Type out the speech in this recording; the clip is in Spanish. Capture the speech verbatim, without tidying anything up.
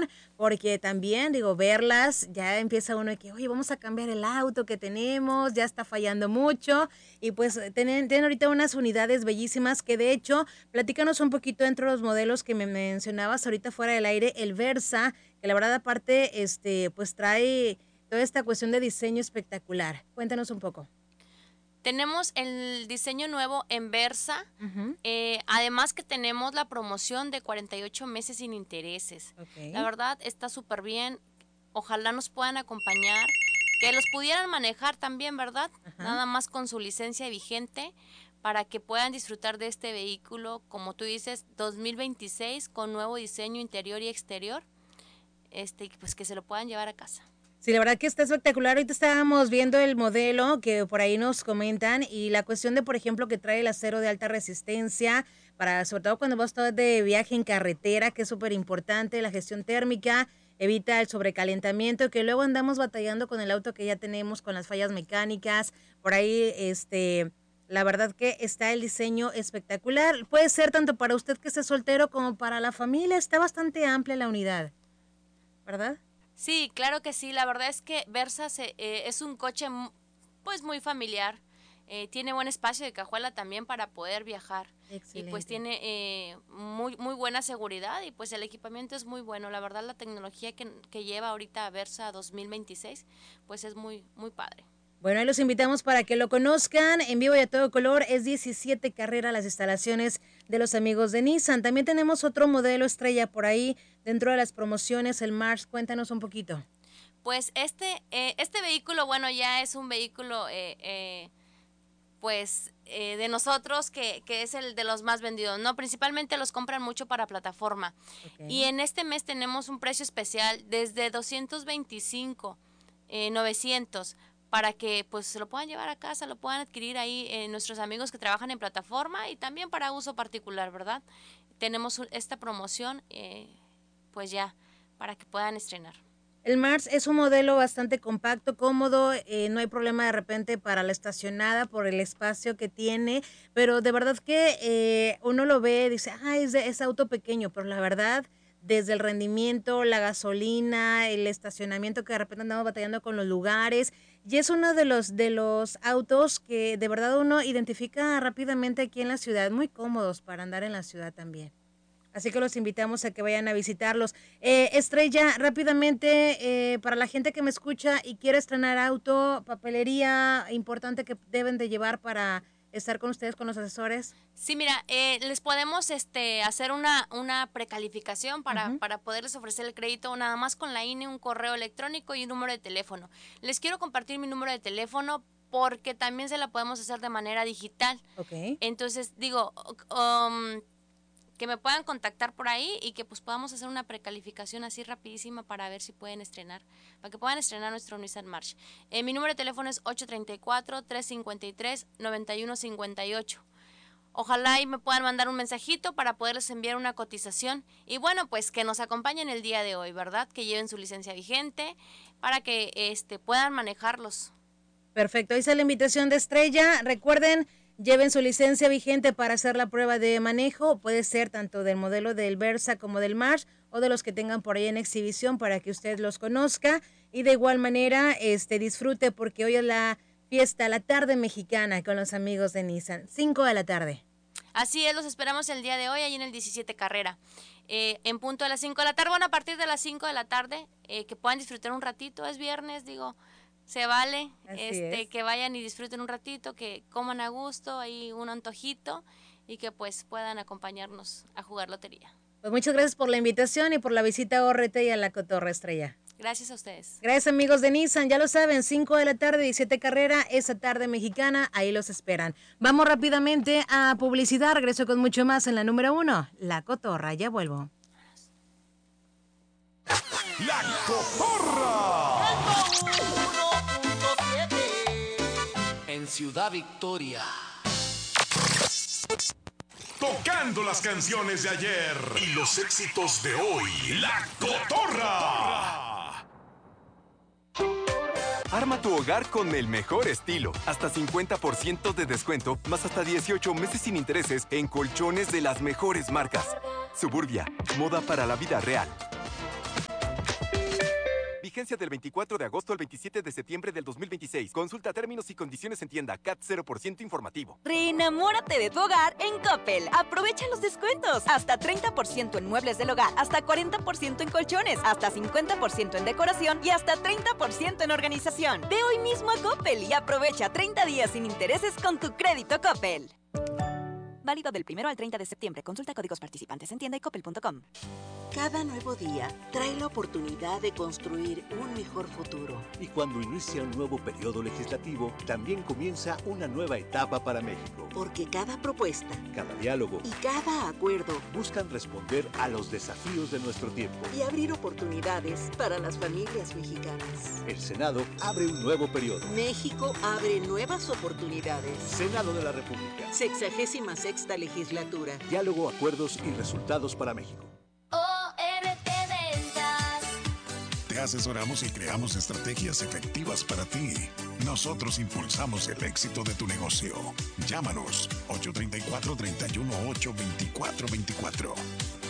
atención, porque también, digo, verlas, ya empieza uno de que, oye, vamos a cambiar el auto que tenemos, ya está fallando mucho, y pues tienen, tienen ahorita unas unidades bellísimas que de hecho, platícanos un poquito dentro de los modelos que me mencionabas ahorita fuera del aire, el Versa, que la verdad aparte, este, pues trae toda esta cuestión de diseño espectacular. Cuéntanos un poco. Tenemos el diseño nuevo en Versa, uh-huh. eh, además que tenemos la promoción de cuarenta y ocho meses sin intereses. Okay. La verdad está súper bien, ojalá nos puedan acompañar, que los pudieran manejar también, ¿verdad? Uh-huh. Nada más con su licencia vigente para que puedan disfrutar de este vehículo, como tú dices, dos mil veintiséis con nuevo diseño interior y exterior, este, pues que se lo puedan llevar a casa. Sí, la verdad que está espectacular. Ahorita estábamos viendo el modelo que por ahí nos comentan y la cuestión de, por ejemplo, que trae el acero de alta resistencia para, sobre todo cuando vas todo de viaje en carretera, que es súper importante, la gestión térmica, evita el sobrecalentamiento, que luego andamos batallando con el auto que ya tenemos, con las fallas mecánicas, por ahí, este, la verdad que está el diseño espectacular. Puede ser tanto para usted que esté soltero como para la familia, está bastante amplia la unidad, ¿verdad? Sí, claro que sí. La verdad es que Versa se, eh, es un coche pues muy familiar. Eh, tiene buen espacio de cajuela también para poder viajar. Excelente. Y pues tiene eh, muy muy buena seguridad y pues el equipamiento es muy bueno. La verdad la tecnología que, que lleva ahorita Versa dos mil veintiséis pues es muy muy padre. Bueno, ahí los invitamos para que lo conozcan en vivo y a todo color. Es diecisiete carrera las instalaciones de los amigos de Nissan. También tenemos otro modelo estrella por ahí dentro de las promociones, el Mars. Cuéntanos un poquito. Pues este, eh, este vehículo, bueno, ya es un vehículo, eh, eh, pues, eh, de nosotros que, que es el de los más vendidos, ¿no? Principalmente los compran mucho para plataforma. Okay. Y en este mes tenemos un precio especial desde doscientos veinticinco, eh, novecientos, para que pues se lo puedan llevar a casa, lo puedan adquirir ahí eh, nuestros amigos que trabajan en plataforma y también para uso particular, ¿verdad? Tenemos esta promoción, eh, pues ya, para que puedan estrenar. El Mars es un modelo bastante compacto, cómodo, eh, no hay problema de repente para la estacionada por el espacio que tiene, pero de verdad que eh, uno lo ve y dice, ah, es, de, es auto pequeño, pero la verdad, desde el rendimiento, la gasolina, el estacionamiento que de repente andamos batallando con los lugares, y es uno de los, de los autos que de verdad uno identifica rápidamente aquí en la ciudad, muy cómodos para andar en la ciudad también. Así que los invitamos a que vayan a visitarlos. Eh, Estrella, rápidamente, eh, para la gente que me escucha y quiere estrenar auto, papelería importante que deben de llevar para estar con ustedes, con los asesores. Sí, mira, eh, les podemos este, hacer una, una precalificación para, uh-huh. para poderles ofrecer el crédito nada más con la I N E, un correo electrónico y un número de teléfono. Les quiero compartir mi número de teléfono porque también se la podemos hacer de manera digital. Okay. Entonces, digo... Um, que me puedan contactar por ahí y que pues podamos hacer una precalificación así rapidísima para ver si pueden estrenar, para que puedan estrenar nuestro Nissan March. Eh, mi número de teléfono es ocho tres cuatro, tres cinco tres, nueve uno cinco ocho. Ojalá y me puedan mandar un mensajito para poderles enviar una cotización y bueno, pues que nos acompañen el día de hoy, ¿verdad? Que lleven su licencia vigente para que este, puedan manejarlos. Perfecto, ahí está la invitación de Estrella. Recuerden, lleven su licencia vigente para hacer la prueba de manejo. Puede ser tanto del modelo del Versa como del March o de los que tengan por ahí en exhibición para que usted los conozca. Y de igual manera este, disfrute porque hoy es la fiesta, la tarde mexicana con los amigos de Nissan. cinco de la tarde. Así es, los esperamos el día de hoy ahí en el diecisiete Carrera. Eh, en punto de las cinco de la tarde, bueno, a partir de las cinco de la tarde, eh, que puedan disfrutar un ratito. Es viernes, digo... Se vale, Así este, es. que vayan y disfruten un ratito, que coman a gusto, ahí un antojito y que pues puedan acompañarnos a jugar lotería. Pues muchas gracias por la invitación y por la visita a Orrete y a la Cotorra, Estrella. Gracias a ustedes. Gracias amigos de Nissan, ya lo saben, cinco de la tarde, diecisiete Carrera, esa tarde mexicana, ahí los esperan. Vamos rápidamente a publicidad, regreso con mucho más en la número uno, La Cotorra, ya vuelvo. La Cotorra. En Ciudad Victoria. Tocando las canciones de ayer y los éxitos de hoy. La Cotorra. Arma tu hogar con el mejor estilo. Hasta cincuenta por ciento de descuento, más hasta dieciocho meses sin intereses en colchones de las mejores marcas. Suburbia, moda para la vida real. Vigencia del veinticuatro de agosto al veintisiete de septiembre del dos mil veintiséis. Consulta términos y condiciones en tienda. C A T cero por ciento informativo. Reenamórate de tu hogar en Coppel. Aprovecha los descuentos. Hasta treinta por ciento en muebles del hogar, hasta cuarenta por ciento en colchones, hasta cincuenta por ciento en decoración y hasta treinta por ciento en organización. Ve hoy mismo a Coppel y aprovecha treinta días sin intereses con tu crédito Coppel. Válido del primero al treinta de septiembre. Consulta códigos participantes en tienda y coppel punto com. Cada nuevo día trae la oportunidad de construir un mejor futuro. Y cuando inicia un nuevo periodo legislativo, también comienza una nueva etapa para México. Porque cada propuesta, cada diálogo y cada acuerdo buscan responder a los desafíos de nuestro tiempo y abrir oportunidades para las familias mexicanas. El Senado abre un nuevo periodo. México abre nuevas oportunidades. Senado de la República. Sexagésima sexta legislatura. Diálogo, acuerdos y resultados para México. O M T Ventas. Te asesoramos y creamos estrategias efectivas para ti. Nosotros impulsamos el éxito de tu negocio. Llámanos ocho tres cuatro, tres uno ocho, dos cuatro dos cuatro.